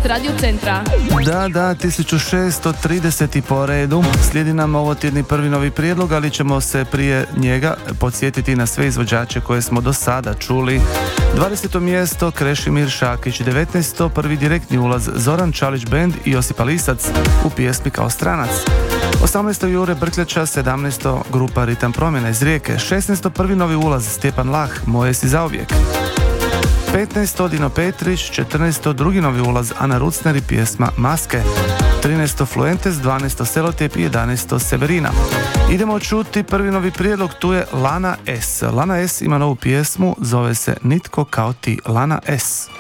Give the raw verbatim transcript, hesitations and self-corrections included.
Radio Centra. Da, da, tisuću šesto trideset po redu. Slijedi nam ovo tjedni prvi novi prijedlog, ali ćemo se prije njega podsjetiti na sve izvođače koje smo do sada čuli. dvadeseto mjesto Krešimir Šakić, devetnaesto prvi direktni ulaz Zoran Čalić Band i Josipa Lisac u pjesmi Kao stranac. osamnaesto Jure Brkljača, sedamnaesto grupa Ritam promjena iz Rijeke, šesnaesto prvi novi ulaz Stjepan Lah, Moje si zauvijek. petnaesto Dino Petrić, četrnaesto drugi novi ulaz Ana Rucner i pjesma Maske, trinaesto Fluentes, dvanaesto Selotep i jedanaesto Severina. Idemo čuti prvi novi prijedlog, tu je Lana S. Lana S ima novu pjesmu, zove se Nitko kao ti. Lana S.